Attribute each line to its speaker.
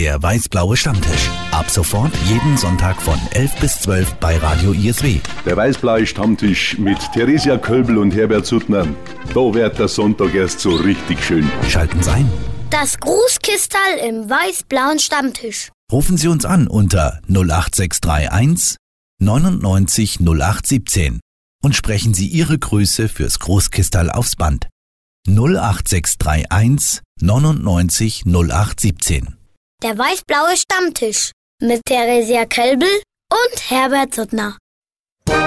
Speaker 1: der weiß-blaue Stammtisch. Ab sofort jeden Sonntag von 11 bis 12 bei Radio ISW.
Speaker 2: Der weiß-blaue Stammtisch mit Theresia Kölbl und Herbert Suttner. Da wird der Sonntag erst so richtig schön.
Speaker 1: Schalten Sie ein.
Speaker 3: Das Grußkistal im weiß-blauen Stammtisch.
Speaker 1: Rufen Sie uns an unter 08631 99 0817 und sprechen Sie Ihre Grüße fürs Großkistal aufs Band. 08631 99 0817.
Speaker 3: Der weiß-blaue Stammtisch mit Theresia Kölbl und Herbert Suttner.